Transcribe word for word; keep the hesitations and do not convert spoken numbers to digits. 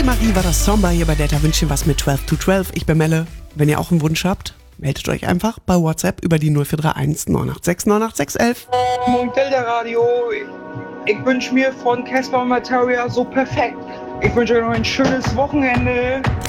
Heidi Marie war das Songbar hier bei Delta Wünschen was mit zwölf to zwölf. Ich bin Melle. Wenn ihr auch einen Wunsch habt, meldet euch einfach bei WhatsApp über die null vier drei eins neun acht sechs neun acht sechs eins eins. Moin Delta Radio. Ich wünsche mir von Casper und Materia so perfekt. Ich wünsche euch noch ein schönes Wochenende.